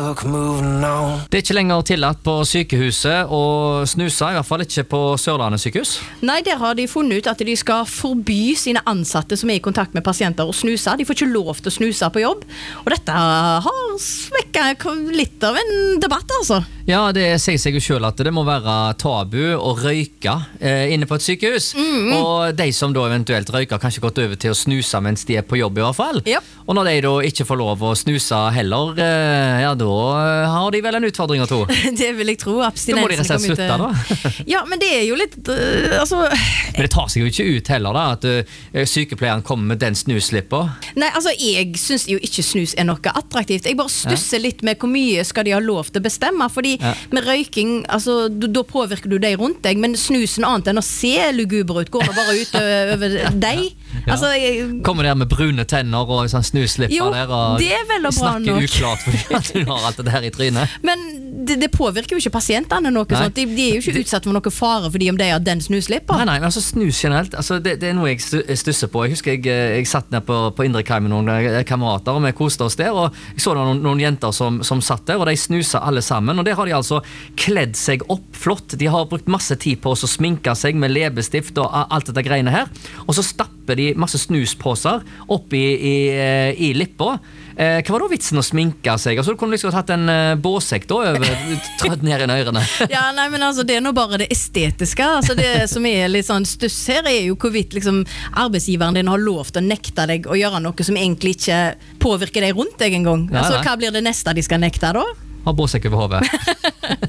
book, moving on. Det ikke lenger tillatt på sykehuset å snuse, I hvert fall ikke på Sørlandet sykehus. Nei, der har de funnet ut at de skal forby sine ansatte som i kontakt med pasienter å snuse. De får ikke lov til å snuse på jobb. Og dette har svekket litt av en debatt, altså. Ja, det sier seg jo selv at det må være tabu å røyke inne på et sykehus. Og de som da eventuelt røyker kanskje gått over til å snuse mens de på jobb I hvert fall. Yep. Og når de da ikke får lov å snuse heller, ja da har de vel en utfordring og to. Det vil jeg tro. Da må de rett og slett slutte da. Ja, men det jo litt, altså... Men det tar seg jo ikke ut heller da, at sykepleieren kommer med den snuslippa. Nei, altså jeg synes jo ikke snus noe attraktivt. Jeg bare stusser litt med hvor mye skal de ha lov til å bestemme, fordi med røyking, altså, da påvirker du deg rundt deg, men snusen annet enn å se luguber ut, går det bare ut over deg. Altså, kommer der med brune tenner og sånn snuslipper der, og det vel og bra snakker nok. uklart fordi at du har alt det der I trynet. Men det påvirker jo ikke pasientene noe sånt. De jo ikke utsatt for noe fare fordi om de har den snuslippa. Nei, men altså snus generelt, altså, det noe jeg stusser på. Jeg husker jeg satt ned på Indre Kai med noen kamerater, og vi koste oss der, og jeg så noen jenter som satt der, og de snusa alle sammen, og der har de altså kledd seg opp flott. De har brukt masse tid på å sminke seg med leppestift og alt dette greiene her, og så stapper de masse snusposer opp I lippa. Hva var da vitsen å sminke seg? Altså, du kunne liksom hatt en båsekk da trødd ned I ørene. Ja, nei, men altså, det nå bare det estetiske. Altså, det som litt sånn stuss her jo hvorvidt liksom, arbeidsgiveren din har lov til å nekte deg å gjøre noe som egentlig ikke påvirker deg rundt deg en gang. Altså, hva blir det neste de skal nekte da? Ha båsekk over hodet.